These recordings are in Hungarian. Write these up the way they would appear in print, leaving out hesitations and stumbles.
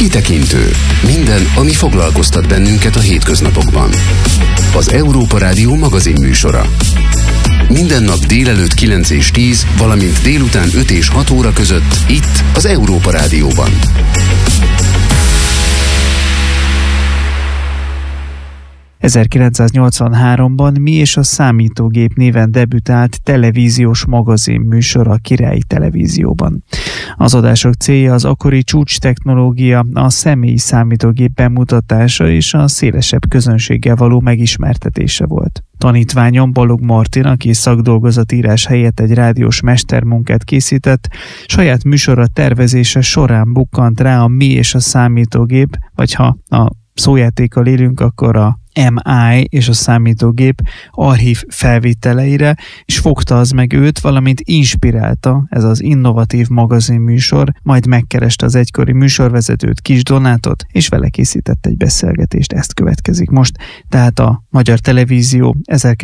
Kitekintő. Minden, ami foglalkoztat bennünket a hétköznapokban. Az Európa Rádió magazinműsora. Minden nap délelőtt 9 és 10, valamint délután 5 és 6 óra között itt az Európa Rádióban. ...1983-ban Mi és a számítógép néven debütált televíziós magazinműsor a Királyi Televízióban. Az adások célja az akkori csúcstechnológia, a személyi számítógép bemutatása és a szélesebb közönséggel való megismertetése volt. Tanítványom Balog Martin, aki szakdolgozatírás helyett egy rádiós mestermunkát készített, saját műsora tervezése során bukkant rá a Mi és a számítógép, vagy ha a szójátékkal élünk, akkor a MI és a számítógép archív felvételeire, és fogta az meg őt, valamint inspirálta ez az innovatív magazinműsor, majd megkereste az egykori műsorvezetőt, Kis Donátot, és vele készített egy beszélgetést, ezt következik most. Tehát a Magyar Televízió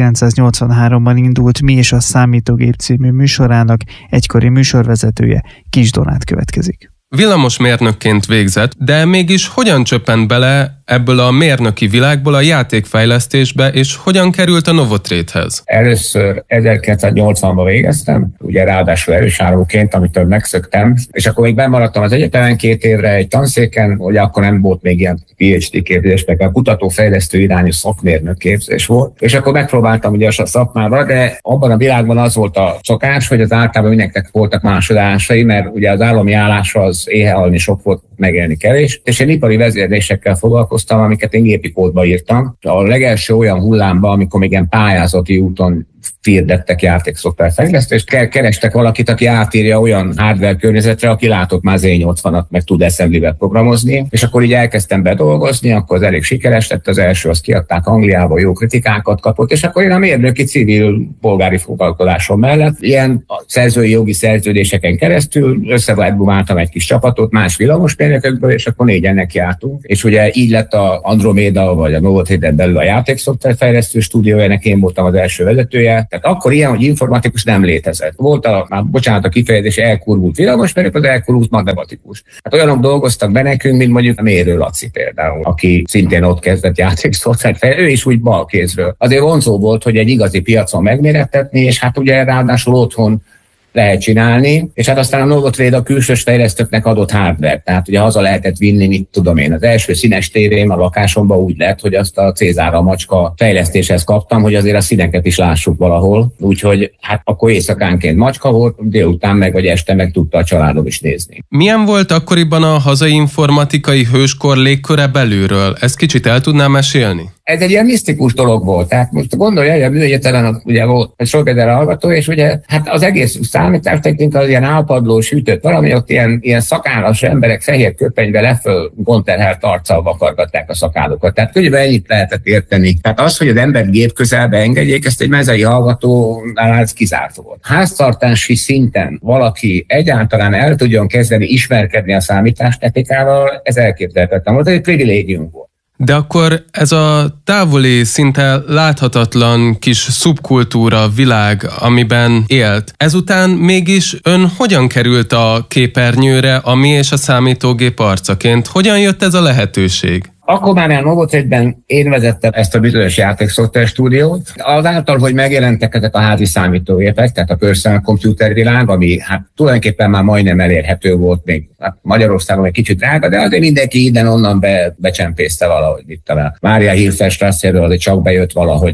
1983-ban indult Mi és a számítógép című műsorának egykori műsorvezetője, Kis Donát következik. Villamosmérnökként végzett, de mégis hogyan csöppent bele ebből a mérnöki világból a játékfejlesztésbe, és hogyan került a Novotrade-hez? Először 1980-ban végeztem, ugye ráadásul erősárlóként, amitől megszöktem, és akkor még bennmaradtam az egyetemen 2 évre egy tanszéken, ugye akkor nem volt még ilyen PhD képzés, meg a kutatófejlesztő irányú szakmérnök képzés volt, és akkor megpróbáltam ugye a szakmába, de abban a világban az volt a szokás, hogy az általában mindenkinek voltak másodásai, mert ugye az állami állás az éhehalni sok volt, megélni kevés, és én ipari vezérlésekkel foglalkoztam, amiket én gépi kódba írtam. A legelső olyan hullámban, amikor még ilyen pályázati úton firdettek játékszoftverfejlesztést, kerestek valakit, aki átírja olyan hardware környezetre, aki látott már Z80-at, meg tud assemblyvel programozni, és akkor így elkezdtem bedolgozni, akkor az elég sikeres lett, az első, azt kiadták Angliába, jó kritikákat kapott, és akkor én a mérnöki civil polgári foglalkozásom mellett ilyen szerzői jogi szerződéseken keresztül összeváltbumáltam egy kis csapatot más villamosmérnökökből, és akkor 4-en nekiálltunk. És ugye így lett a Andromeda, vagy a Novotrade belül a játékszoftverfejlesztő stúdiójának, én voltam az első vezetője. Tehát akkor ilyen, hogy informatikus nem létezett. Volt bocsánat a kifejezés, elkurvult villamosmérnök, az elkurvult matematikus. Hát olyanok dolgoztak be nekünk, mint mondjuk a Mérő Laci például, aki szintén ott kezdett játékszoftverfejlesztő, ő is úgy bal kézről. Azért vonzó volt, hogy egy igazi piacon megmérettetni, és hát ugye ráadásul otthon lehet csinálni, és hát aztán a Novotrade a külsős fejlesztőknek adott hardware, tehát ugye haza lehetett vinni, mit tudom én. Az első színes tévém a lakásomban úgy lett, hogy azt a Cézárra macska fejlesztéshez kaptam, hogy azért a színeket is lássuk valahol, úgyhogy hát akkor éjszakánként macska volt, délután meg vagy este meg tudta a családom is nézni. Milyen volt akkoriban a hazai informatikai hőskor légköre belülről? Ezt kicsit el tudnám mesélni? Ez egy ilyen misztikus dolog volt. Tehát most gondolj, hogy a műegyetelen ugye volt egy sok ezer hallgató, és ugye hát az egész számítástechnika az ilyen állpadlós, hűtött valami, ott ilyen szakállas emberek fehér köpenybe leföl gonterhelt arccal vakargatták a szakállokat. Tehát körülbelül ennyit lehetett érteni. Tehát az, hogy az ember gép közelbe engedjék, ezt egy mezei hallgatónál ez kizárt volt. Háztartási szinten valaki egyáltalán el tudjon kezdeni ismerkedni a számítástechnikával, ez elképzelhetetlen volt, ez egy privilégium volt. De akkor ez a távoli, szinte láthatatlan kis szubkultúra világ, amiben élt, ezután mégis ön hogyan került a képernyőre, a Mi és a számítógép arcaként? Hogyan jött ez a lehetőség? Akkor már a Novotrade-ben én vezettem ezt a bizonyos játékszoftver stúdiót. Azáltal, hogy megjelentek ezek a házi számítógépek, tehát a personal computer világ, ami hát tulajdonképpen már majdnem elérhető volt, még hát Magyarországon egy kicsit drága, de azért mindenki innen-onnan becsempészte valahogy. Itt a Mária Hilferstrasséről azért csak bejött valahogy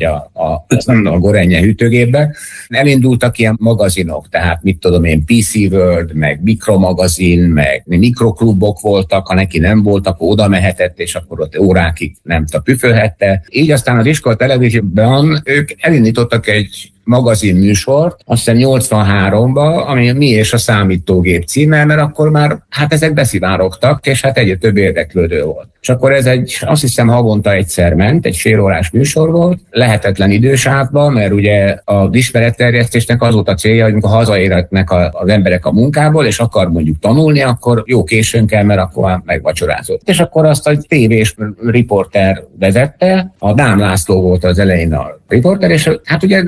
a Gorenje hűtőgépbe. Elindultak ilyen magazinok, tehát mit tudom én, PC World, meg Mikromagazin, meg mikroklubok voltak, ha neki nem volt, akkor oda mehetett, és akkor ott órákig nem püfölhette. Így aztán az iskola televízióban ők elindítottak egy magazinműsort, azt hiszem 83-ban, ami Mi és a számítógép címmel, mert akkor már hát ezek beszivárogtak, és hát egyre több érdeklődő volt. És akkor ez azt hiszem havonta egyszer ment, egy fél órás műsor volt, lehetetlen idősávban, mert ugye az ismeretterjesztésnek az volt a célja, hogy amikor hazaérhetnek az emberek a munkából, és akar mondjuk tanulni, akkor jó későn kell, mert akkor már megvacsorázott. És akkor azt egy tévés riporter vezette, a Dám László volt az elején a riporter, és hát ugye nagyon nehéz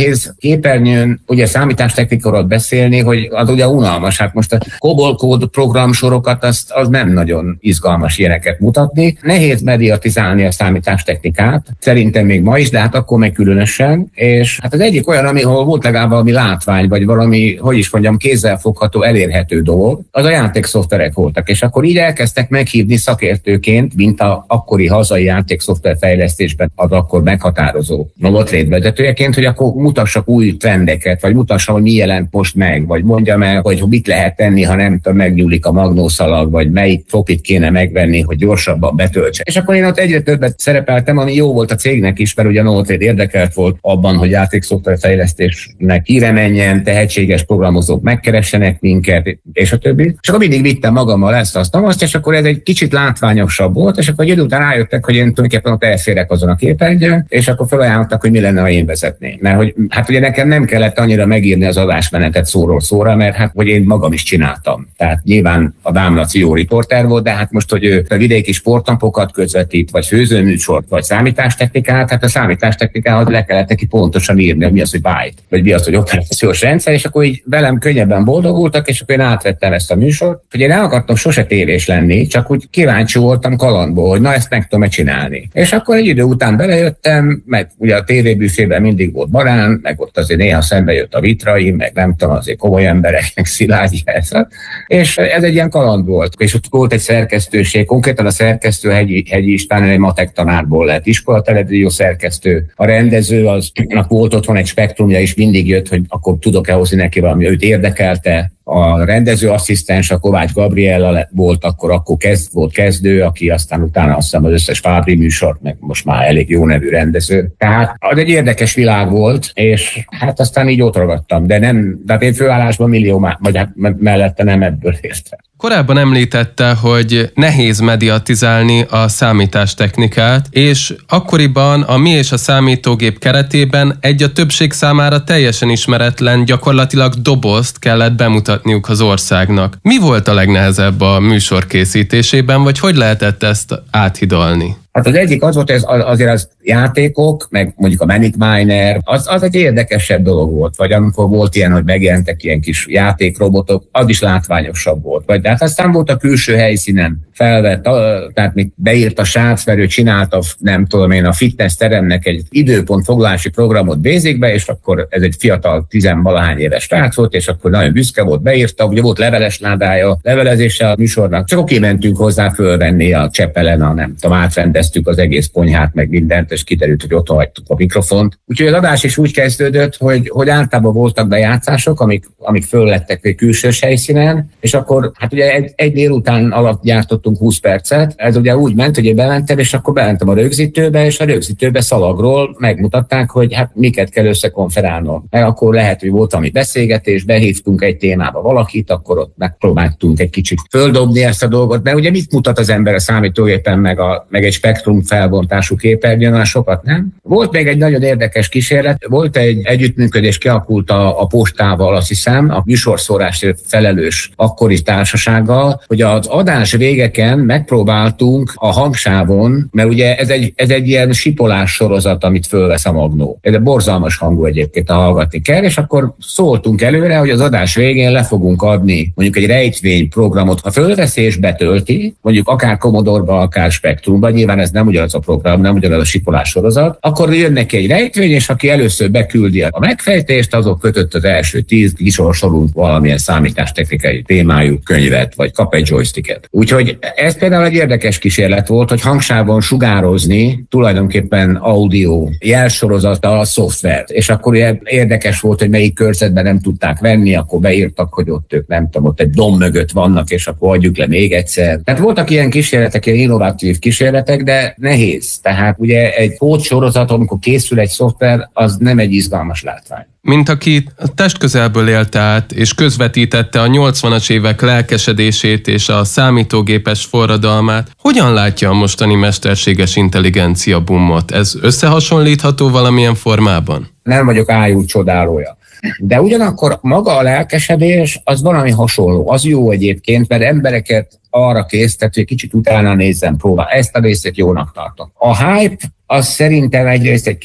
nehéz képernyőn ugye számítástechnikáról beszélni, hogy az ugye unalmas. Hát most a COBOL kód programsorokat az nem nagyon izgalmas ilyeneket mutatni. Nehéz mediatizálni a számítástechnikát, szerintem még ma is, de hát akkor meg különösen. És hát az egyik olyan, ahol volt legalább valami látvány, vagy valami, hogy is mondjam, kézzelfogható, elérhető dolog, az a játékszoftverek voltak. És akkor így elkezdtek meghívni szakértőként, mint a akkori hazai játékszoftverfejlesztésben az akkor meghatározó novatrétvezetőjeként, hogy akkor mutassak új trendeket, vagy mutassam, hogy mi jelent most meg, vagy mondjam el, hogy mit lehet tenni, ha nem tudom, megnyúlik a magnószalag, vagy melyik profit kéne megvenni, hogy gyorsabban betöltse. És akkor én ott egyre többet szerepeltem, ami jó volt a cégnek is, mert ugye a Novatrade érdekelt volt abban, hogy játékszoftverfejlesztésnek híre menjen, tehetséges programozók megkeressenek minket, és a többi. És akkor mindig vittem magammal azt, és akkor ez egy kicsit látványosabb volt, és akkor egy idő után rájöttek, hogy én tulajdonképpen ott elférek azon a képernyőn, és akkor felajánlottak, hogy mi lenne, ha én vezetném. Mert hogy hát ugye nekem nem kellett annyira megírni az adásmenetet szóról szóra, mert hát hogy én magam is csináltam. Tehát nyilván a Dámlaci jó riporter volt, de hát most, hogy ő a vidéki sportnapokat közvetít, vagy főzőműsort, vagy számítástechnikát, hát a számítástechnikához le kellett neki pontosan írni, hogy mi az, hogy byte, vagy mi az, hogy operációs rendszer, és akkor így velem könnyebben boldogultak, és akkor én átvettem ezt a műsort, hogy én nem akartam sose tévés lenni, csak úgy kíváncsi voltam kalandból, hogy na ezt meg tudom csinálni. És akkor egy idő után belejöttem, meg ugye a tévébüfében mindig volt barán, meg ott azért néha szembe jött a Vitrai, meg nem tudom, azért komoly emberek, meg Szilágyi Jászat, és ez egy ilyen kaland volt. És ott volt egy szerkesztőség, konkrétan a szerkesztő Hegyi István egy matek tanárból lett iskolatelevízió szerkesztő. A rendező aznak volt otthon egy spektrumja, és mindig jött, hogy akkor tudok-e hozni neki valami, őt érdekelte. A rendezőasszisztens, a Kovács Gabriella volt, akkor volt kezdő, aki aztán utána azt hiszem az összes Fábri műsort, meg most már elég jó nevű rendező. Tehát az egy érdekes világ volt, és hát aztán így ott ragadtam, de én főállásban millió, vagy hát mellette nem ebből értem. Korábban említette, hogy nehéz mediatizálni a számítástechnikát, és akkoriban a Mi és a számítógép keretében egy a többség számára teljesen ismeretlen, gyakorlatilag dobozt kellett bemutatniuk az országnak. Mi volt a legnehezebb a műsor készítésében, vagy hogy lehetett ezt áthidalni? Hát az egyik az volt, hogy azért az játékok, meg mondjuk a Manic Miner, az egy érdekesebb dolog volt, vagy amikor volt ilyen, hogy megjelentek ilyen kis játékrobotok, az is látványosabb volt. Vagy, de hát aztán volt a külső helyszínen felvett, tehát még beírt a srác, mert ő csinálta, nem tudom én, a fitness teremnek egy időpontfoglalási programot Basicbe, és akkor ez egy fiatal, 10-valahány éves srác volt, és akkor nagyon büszke volt, beírta, ugye volt leveles ládája, levelezése a műsornak, csak akkor kimentünk hozzá fölvenni a Csepelen, nem tudom, átrendeztük az egész konyhát, meg mindent, és kiderült, hogy otthon hagytuk a mikrofont. Úgyhogy az adás is úgy kezdődött, hogy általában voltak bejátszások, amik föllettek egy külsős helyszínen, és akkor hát ugye egy délután alatt gyártottunk 20 percet. Ez ugye úgy ment, hogy én bementem, és akkor bementem a rögzítőbe, és a rögzítőbe szalagról megmutatták, hogy hát miket kell összekonferálnom. Meg akkor lehet, hogy volt valami beszélgetés, behívtunk egy témába valakit, akkor ott megpróbáltunk egy kicsit földobni ezt a dolgot, de ugye mit mutat az ember a számítógépen, meg egy spektrum felbontású képernyőn, olyan sokat nem. Volt még egy nagyon érdekes kísérlet, volt egy együttműködés, kialakult a Postával, azt hiszem, a műsorszórásért felelős akkori társasággal, hogy az adás végeken megpróbáltunk a hangsávon, mert ugye ez egy ilyen sipolás sorozat, amit fölvesz a magnó. Ez egy borzalmas hangú egyébként, ha hallgatni kell, és akkor szóltunk előre, hogy az adás végén le fogunk adni mondjuk egy rejtvény programot, ha fölveszi és betölti, mondjuk akár Commodore-ba, akár Spectrumba, nyilván ez nem ugyanaz a program, nem ugyanaz a sipolás sorozat, akkor jön neki egy rejtvény, és aki először beküldi a megfejtést, azok kötött az első 10, kisorsolunk valamilyen számítástechnikai témájú könyvet, vagy kap egy joysticket. Úgyhogy ez például egy érdekes kísérlet volt, hogy hangsávon sugározni tulajdonképpen audio jelsorozata a szoftvert. És akkor érdekes volt, hogy melyik körzetben nem tudták venni, akkor beírtak, hogy ott ők nem tudom, ott egy dom mögött vannak, és akkor adjuk le még egyszer. Tehát voltak ilyen kísérletek, ilyen innovatív kísérletek, de nehéz. Tehát ugye egy kódsorozat, amikor készül egy szoftver, az nem egy izgalmas látvány. Mint aki testközelből élt át és közvetítette a 80-as évek lelkesedését és a számítógépes forradalmát, hogyan látja a mostani mesterséges intelligencia boomot? Ez összehasonlítható valamilyen formában? Nem vagyok ájú csodálója. De ugyanakkor maga a lelkesedés az valami hasonló. Az jó egyébként, mert embereket arra késztet, hogy kicsit utána nézzem, próbál. Ezt a részét jónak tartom. A hype az szerintem egyrészt egy kicsit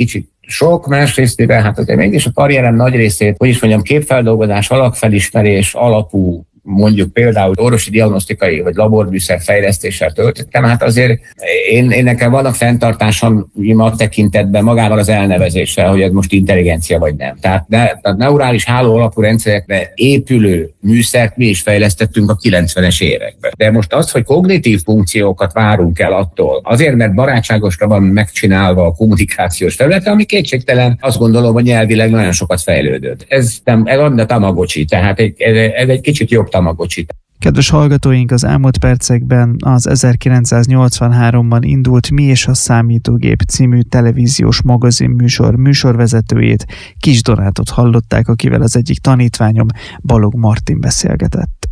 sok, másrészt, mivel hát azért mégis a karrierem nagy részét, hogy is mondjam, képfeldolgozás, alakfelismerés alapú, mondjuk például orvosi diagnosztikai vagy laborműszer fejlesztéssel töltöttem, hát azért én nekem vannak fenntartásom a tekintetben magával az elnevezéssel, hogy ez most intelligencia vagy nem. Tehát neurális háló alapú rendszerekre épülő műszert mi is fejlesztettünk a 90-es években. De most az, hogy kognitív funkciókat várunk el attól, azért, mert barátságosra van megcsinálva a kommunikációs területe, ami kétségtelen, azt gondolom, hogy nyelvileg nagyon sokat fejlődött. Ez a Tamagocsi, tehát ez egy kicsit jobb Tamagocsi. Kedves hallgatóink, az elmúlt percekben az 1983-ban indult Mi és a számítógép című televíziós magazinműsor műsorvezetőjét, Kis Donátot hallották, akivel az egyik tanítványom, Balog Martin beszélgetett.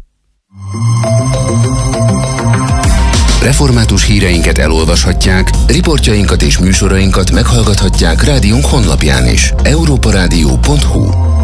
Református híreinket elolvashatják, riportjainkat és műsorainkat meghallgathatják rádiónk honlapján is. europaradio.hu